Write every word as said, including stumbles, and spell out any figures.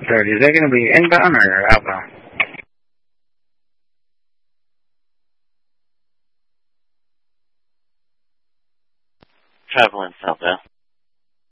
thirty. Is that going to be inbound or outbound? Traveling southbound.